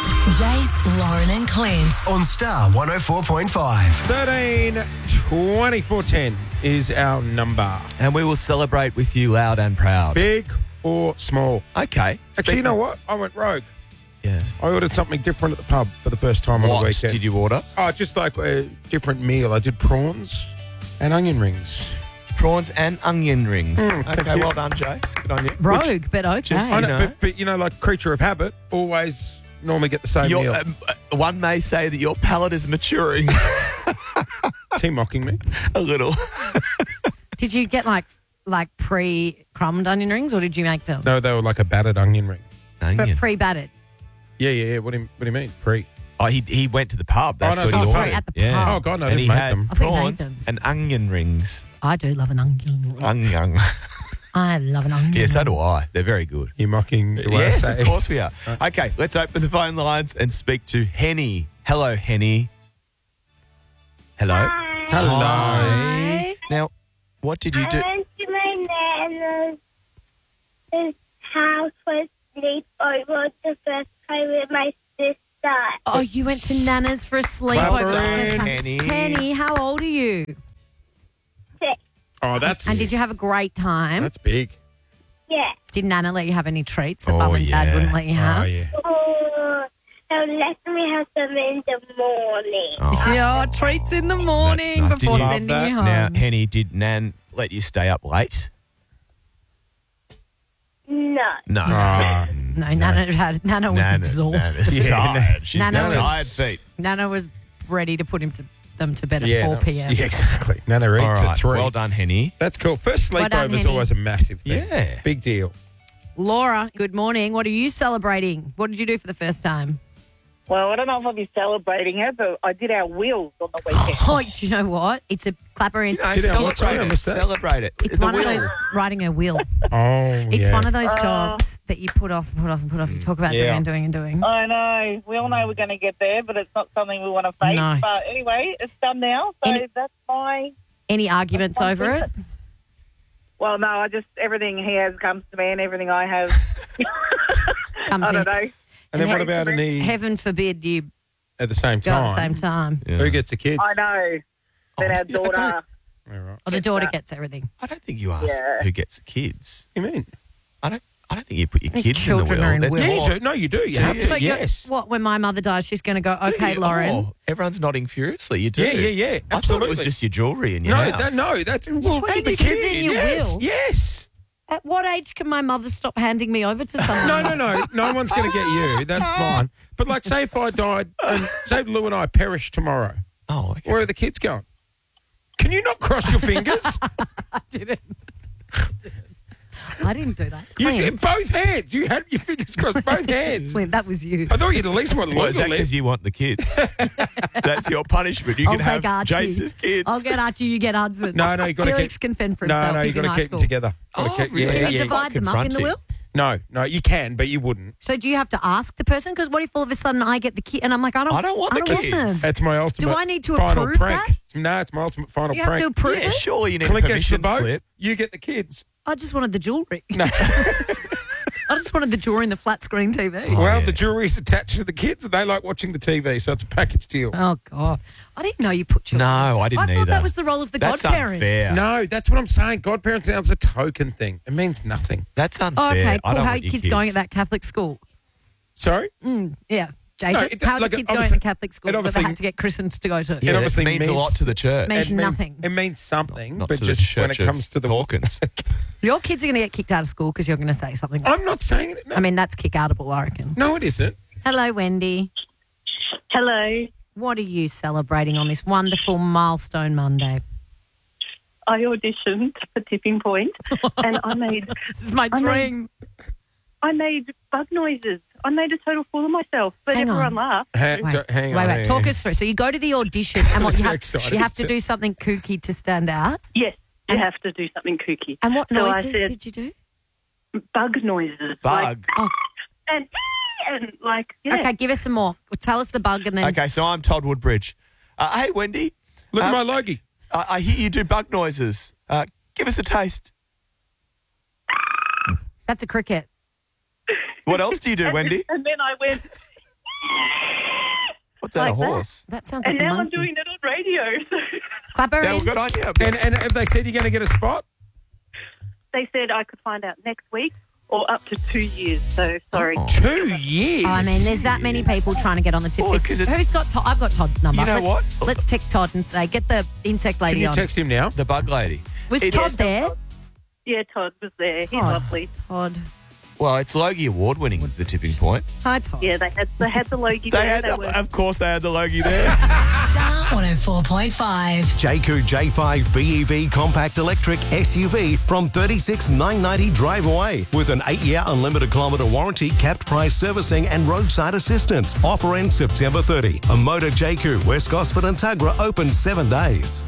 Jace, Lauren and Clint. On Star 104.5. 13-24-10 is our number. And we will celebrate with you loud and proud. Big or small? Okay. Actually, you know what? I went rogue. Yeah. I ordered something different at the pub for the first time on the What weekend. did you order? Oh, just like a different meal. I did prawns and onion rings. Prawns and onion rings. thank Okay, you. well done, Jace. Good on you. Rogue, but okay. just- I know, know. but like creature of habit, always normally get the same Your, meal. one may say that your palate is maturing Is he mocking me? a little. Did you get like pre-crumbed onion rings, or did you make them? No, they were like a battered onion ring. But Onion. pre-battered. Yeah. What do you mean? Pre? Oh, he went to the pub. That's Oh, what no, he sorry, ordered. at the yeah. pub. Oh, God, no, I and didn't he make had them. I think I made prawns them. and onion rings. I do love an onion. Onion. I love an onion. Yeah, so do I. They're very good. You're mocking the way Yes, I say. of course we are. Okay, let's open the phone lines and speak to Henny. Hello, Henny. Hello. Hello. Hi. Now, what did you do? I went to my nana's house for sleepover the first time with my sister. Oh, you went to Nana's for a sleepover. Clap her in, First time. Henny. Henny, how old are you? Oh, that's And did you have a great time? that's big. Yeah. Did Nana let you have any treats that Oh, Mum and Dad yeah. wouldn't let you have? Oh, yeah. Oh, they'll let me have them in the morning. Yeah, treats in the morning That's nice. before Did you- sending Love you that. home. Now, Henny, did Nan let you stay up late? No. No. Ah. No, Nana was exhausted. Nana's tired. She's Nana got was- tired feet. Nana was ready to put them to bed at Yeah, 4 p.m. Yeah, exactly. Nana All eats right. at 3. Well done, Henny. That's cool. First Well done, sleepover is Henny. always a massive thing. Yeah. Big deal. Laura, good morning. What are you celebrating? What did you do for the first time? Well, I don't know if I'll be celebrating it, but I did our wheels on the weekend. Oh, do you know what? It's a clapper in. No, Did I watch celebrate it? I it. missed that. Celebrate it. It's The one of wheel. those riding a wheel. Oh, It's yeah. one of those jobs that you put off. You talk about Yeah. doing and doing. I know. We all know we're going to get there, but it's not something we want to face. No. But anyway, it's done now, so that's my... Any arguments over it? Well, no, everything he has comes to me and everything I have, Come I to don't know. And then what about in the Heaven forbid you at the same go at time? the same time. Yeah. Who gets the kids? I know. Then our daughter... All right. Or the daughter gets everything. I don't think you asked Yeah. who gets the kids. What do you mean? I don't think you put your The kids in the children wheel. are in That's will. Yeah, more- you do. No, you do. You have you? to. So you're- yes. what, when my mother dies, she's going to go, okay, Yeah, Lauren. oh, everyone's nodding furiously. You do. Yeah. I thought it Absolutely. was just your jewellery in your house. No, that's well, putting and the the kids in kids. your Yes, will. yes. At what age can my mother stop handing me over to someone? No. No one's going to get you. That's fine. But like, say if I died, and say Lou and I perish tomorrow, Oh, okay. where are the kids going? Can you not cross your fingers? I didn't. I didn't do that. You Clint. both hands. You had your fingers crossed, both hands. Clint, that was you. I thought you'd at least want Well, is that legal because you want the kids? That's your punishment. You I'll can have take Archie. Jace's kids. I'll get Archie, you get Hudson. No, you got to Felix keep. can fend for No, himself. you He's in got to high keep school. them together. Gotta Oh, keep- really? Can Yeah, you yeah. divide them up in the confronting. wheel? No, you can, but you wouldn't. So do you have to ask the person? Because what if all of a sudden I get the kid and I'm like, I don't want the them. kids. That's my ultimate. I need to final approve prank. that? No, it's my ultimate final Do you have prank. to approve Yeah, it? surely you need Clint a gets the permission boat. slip. You get the kids. I just wanted the jewellery. No. I just wanted the jewellery and the flat screen TV. Well, yeah. the jewelry's attached to the kids, and they like watching the TV, so it's a package deal. Oh, God. I didn't know you put children. No, I didn't I thought either. that was the role of the That's godparent. unfair. No, that's what I'm saying. Godparents sounds a token thing. It means nothing. That's unfair. Oh, okay, I cool. don't How are want your your kids going at that Catholic school? Sorry? Yeah. Jason, it- how are like, the kids going obviously- at Catholic school it that they obviously- had to get christened to go to? Yeah, that obviously means a means- lot to the church. Means It means- nothing. It means something, Not but to the just when it Church of comes to the Hawkins. Your kids are going to get kicked out of school because you're going to say something. I'm not saying it. No, I mean, that's kick-outable, I reckon. no, it isn't. Hello, Wendy. Hello. What are you celebrating on this wonderful milestone Monday? I auditioned for Tipping Point and I made This is my dream. bug noises. I made a total fool of myself, but Hang on. everyone laughed. Hang on. Wait. Talk us through. So you go to the audition and what I'm you so have, excited. you have to do something kooky to stand out. Yes, you have to do something kooky. And what So I noises said- did you do? Bug noises. Bug. Oh, And like, yeah. okay. Give us some more. Tell us the bug and then. Okay, so I'm Todd Woodbridge. Hey, Wendy. Look at my Logie. I hear you do bug noises. Give us a taste. That's a cricket. What else do you do, Wendy? And then I went, that a Like that. horse? That sounds And like a now I'm monkey. doing it on radio. So Clap her Yeah, in. well, good on you. And have they said you're going to get a spot? they said I could find out next week or up to 2 years. So sorry. 2 years. Oh, I mean, there's that many people trying to get on the tip. Well, 'cause it's- Who's got Todd? I've got Todd's number. You know let's, what? Let's text Todd and say, get the insect Can lady you on. text him now? The bug lady. Was It's- Todd there? Yeah, Todd was there. He's Todd. lovely. Todd. Well, it's Logie Award winning, The Tipping Point. Hi, Todd. Yeah, they had the Logie They there. had, They were of course, they had the Logie there. Star 104.5. Jayco J5 BEV Compact Electric SUV from $36,990 drive away with an 8-year unlimited kilometre warranty, capped price servicing and roadside assistance. Offer ends September 30. A Motor Jayco, West Gosford and Tugra open 7 days.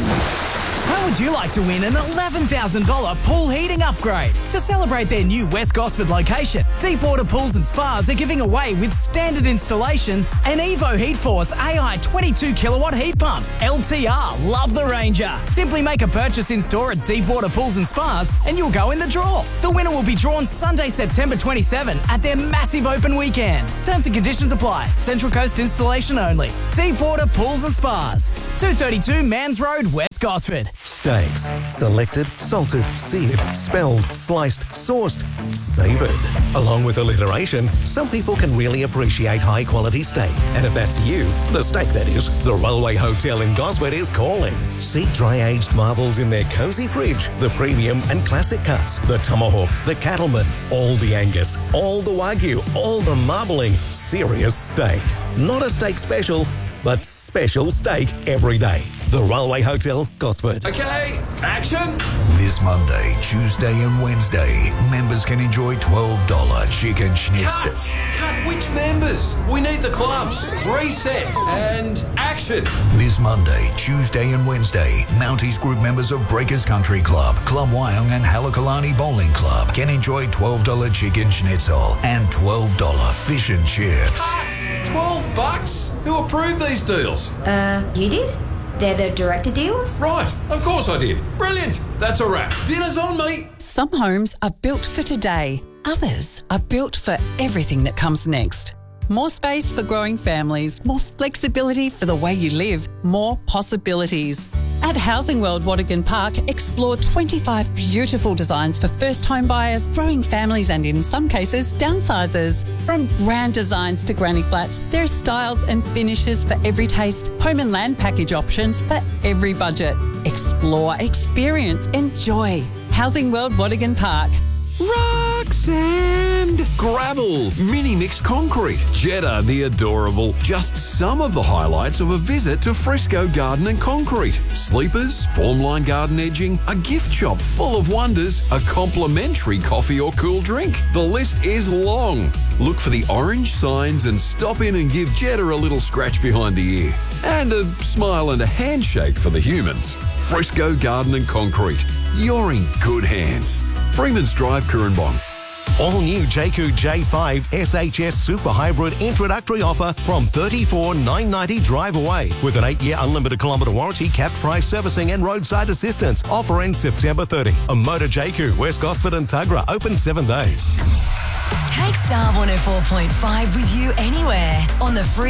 How would you like to win an $11,000 pool heating upgrade? To celebrate their new West Gosford location, Deepwater Pools and Spas are giving away with standard installation an Evo Heat Force AI 22 kilowatt heat pump. LTR, love the Ranger. Simply make a purchase in store at Deepwater Pools and Spas and you'll go in the draw. The winner will be drawn Sunday, September 27 at their massive open weekend. Terms and conditions apply. Central Coast installation only. Deepwater Pools and Spas. 232 Mans Road, West Gosford. Steaks. Selected, salted, seared, spelled, sliced, sauced, savoured. Along with alliteration, some people can really appreciate high quality steak. And if that's you, the steak that is, the Railway Hotel in Gosford is calling. See dry-aged marvels in their cosy fridge, the premium and classic cuts, the tomahawk, the cattleman, all the Angus, all the Wagyu, all the marbling. Serious steak. Not a steak special, but special steak every day. The Railway Hotel, Gosford. Okay, action! This Monday, Tuesday and Wednesday, members can enjoy $12 chicken schnitzel. Cut! Which members? We need the clubs. Reset and action! This Monday, Tuesday and Wednesday, Mounties Group members of Breakers Country Club, Club Wyong and Halakalani Bowling Club can enjoy $12 chicken schnitzel and $12 fish and chips. Cut! $12? Who approved these deals? You did? They're the director deals? Right, of course I did. Brilliant. That's a wrap. Dinner's on me. Some homes are built for today. Others are built for everything that comes next. More space for growing families, more flexibility for the way you live, more possibilities. At Housing World Watergan Park, explore 25 beautiful designs for first home buyers, growing families and in some cases, downsizers. From grand designs to granny flats, there are styles and finishes for every taste, home and land package options for every budget. Explore, experience, enjoy. Housing World Watergan Park. Rock, sand, gravel, mini mixed concrete, Jetta the adorable. Just some of the highlights of a visit to Frisco Garden and Concrete. Sleepers, formline garden edging, a gift shop full of wonders, a complimentary coffee or cool drink. The list is long. Look for the orange signs and stop in and give Jetta a little scratch behind the ear. And a smile and a handshake for the humans. Frisco Garden and Concrete. You're in good hands. Freeman's Drive, Currumbong. All new Jayco J5 SHS Super Hybrid introductory offer from $34,990 drive away with an 8-year unlimited kilometre warranty, capped price servicing and roadside assistance. Offer ends September 30. A Motor Jayco, West Gosford and Tugra open 7 days. Take Star 104.5 with you anywhere on the free